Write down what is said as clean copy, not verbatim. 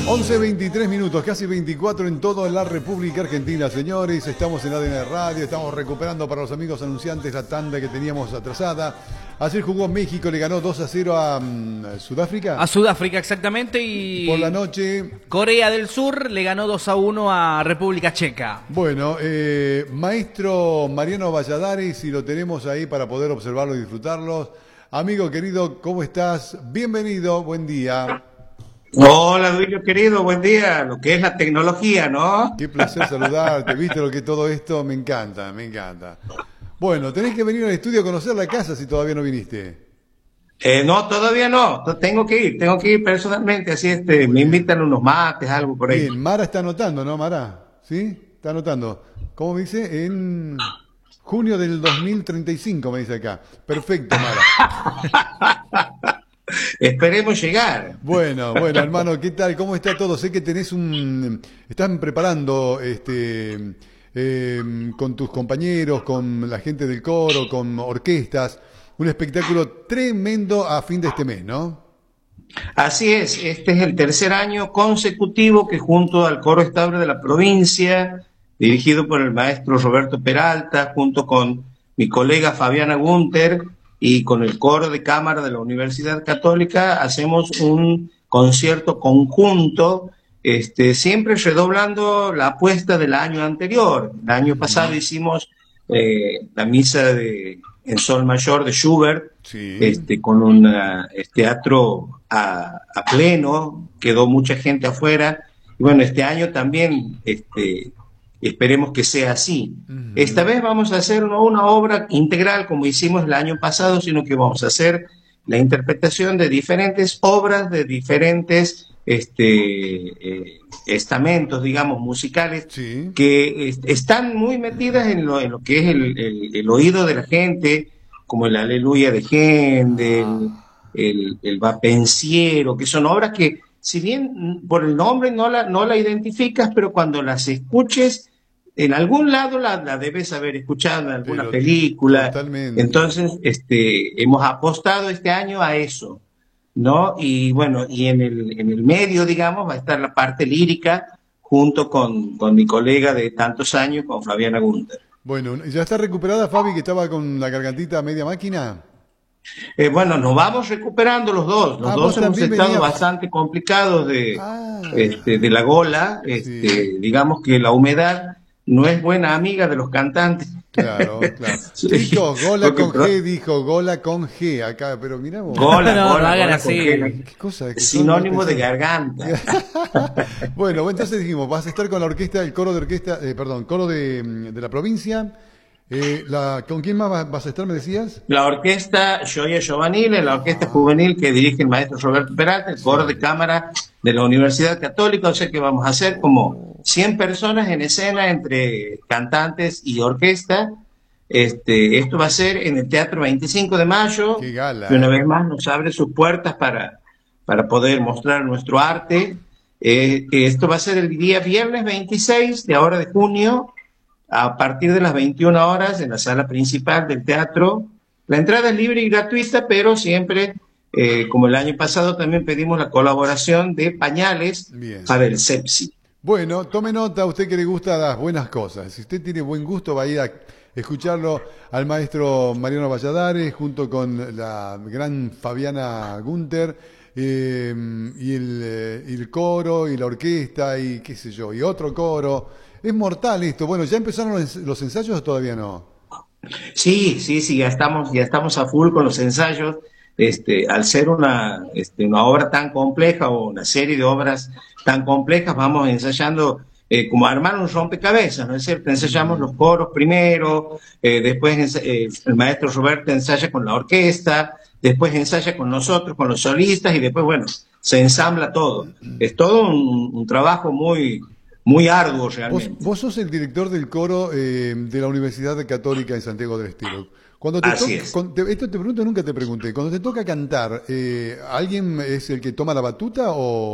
11:23 minutos, casi 24 en toda la República Argentina, señores. Estamos en ADN Radio, estamos recuperando para los amigos anunciantes la tanda que teníamos atrasada. Ayer jugó México, le ganó 2-0 a Sudáfrica. A Sudáfrica, exactamente. Y por la noche, Corea del Sur le ganó 2-1 a República Checa. Bueno, maestro Mariano Valladares, si lo tenemos ahí para poder observarlo y disfrutarlo. Amigo querido, ¿cómo estás? Bienvenido, buen día. Hola, Duilio querido, buen día. Lo que es la tecnología, ¿no? Qué placer saludarte. ¿Viste lo que todo esto? Me encanta, me encanta. Bueno, tenés que venir al estudio a conocer la casa si todavía no viniste. No, todavía no. Tengo que ir personalmente. Así me invitan unos mates, algo por ahí. Bien, Mara está anotando, ¿no, Mara? ¿Sí? Está anotando. ¿Cómo me dice? En junio del 2035, me dice acá. Perfecto, Mara. Esperemos llegar. Bueno, hermano, ¿qué tal? ¿Cómo está todo? Sé que están preparando con tus compañeros, con la gente del coro, con orquestas, un espectáculo tremendo a fin de este mes, ¿no? Así es, este es el tercer año consecutivo que junto al Coro Estable de la provincia, dirigido por el maestro Roberto Peralta, junto con mi colega Fabiana Gunter, y con el coro de cámara de la Universidad Católica hacemos un concierto conjunto, siempre redoblando la apuesta del año anterior. El año pasado hicimos la misa en sol mayor de Schubert, sí, con un teatro a pleno, quedó mucha gente afuera, y bueno, este año también esperemos que sea así. Esta vez vamos a hacer no una obra integral como hicimos el año pasado, sino que vamos a hacer la interpretación de diferentes obras, de diferentes estamentos, digamos, musicales, sí, que están muy metidas en lo que es el oído de la gente, como el Aleluya de Händel, el Va Pensiero, que son obras que, si bien por el nombre no la identificas, pero cuando las escuches, en algún lado la debes haber escuchado, en alguna película. Totalmente. Entonces, hemos apostado este año a eso, ¿no? Y bueno, y en el medio, digamos, va a estar la parte lírica, junto con mi colega de tantos años, con Fabiana Gunter. Bueno, ¿ya está recuperada Fabi, que estaba con la gargantita a media máquina? Bueno, nos vamos recuperando los dos. Los dos hemos estado bastante complicados de la gola. Sí. Digamos que la humedad no es buena amiga de los cantantes. Claro. Dijo gola con G, dijo gola con G acá, pero mirá vos. Gola con G. ¿Qué cosa? Sinónimo de garganta. Bueno, entonces dijimos, vas a estar con la orquesta, el coro de orquesta, coro de la provincia. ¿Con quién más vas a estar, me decías? La orquesta Gioia Giovanile, la orquesta juvenil que dirige el maestro Roberto Peralta, el coro de cámara de la Universidad Católica. O sea que vamos a hacer como 100 personas en escena entre cantantes y orquesta. Esto va a ser en el Teatro 25 de Mayo. Qué gala, que una vez más nos abre sus puertas para poder mostrar nuestro arte. Esto va a ser el día viernes 26 de ahora de junio, a partir de las 21 horas en la sala principal del teatro. La entrada es libre y gratuita, pero siempre, como el año pasado, también pedimos la colaboración de pañales para el sepsi. Bueno, tome nota, a usted que le gusta las buenas cosas. Si usted tiene buen gusto, va a ir a escucharlo al maestro Mariano Valladares, junto con la gran Fabiana Gunter, y el coro, y la orquesta, y qué sé yo, y otro coro. Es mortal esto. Bueno, ¿ya empezaron los ensayos o todavía no? Sí, ya estamos a full con los ensayos. Al ser una obra tan compleja, o una serie de obras tan complejas, vamos ensayando como armar un rompecabezas, ¿no es cierto? Ensayamos los coros primero, después el maestro Roberto ensaya con la orquesta, después ensaya con nosotros, con los solistas, y después, bueno, se ensambla todo. Es todo un trabajo muy arduo realmente. Vos sos el director del coro de la Universidad Católica en Santiago del Estero. Así es. Esto te pregunto, nunca te pregunté. Cuando te toca cantar, ¿alguien es el que toma la batuta o